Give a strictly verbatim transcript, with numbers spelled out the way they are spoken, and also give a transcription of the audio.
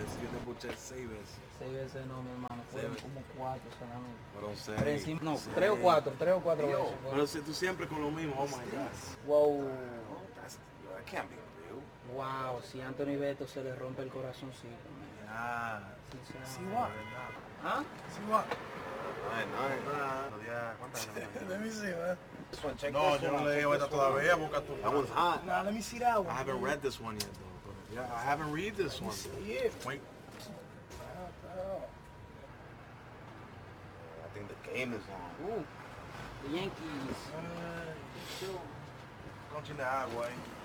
veces, yo te escuché seis veces. Seis veces no, mi hermano, fueron como cuatro solamente. Fueron seis. Pero encima, no, seis. tres o cuatro, tres o cuatro Yo, veces. pero si tú siempre con lo mismo, oh my God. Wow. Oh, that's, that can't be real. Wow, si Anthony Beto se le rompe el corazoncito. Ah, Sinceramente. sí va. ¿Ah? Sí va. Ay, no, ya, ¿cuántas Let me see, man. No, yo no leí esta todavía, busca tú. That one's hot. Nah, let me see that one. I haven't read this one yet, though. But yeah, I haven't read this one. Yeah. Wait. I think the game is on. Uh, the Yankees. Continue agua, eh.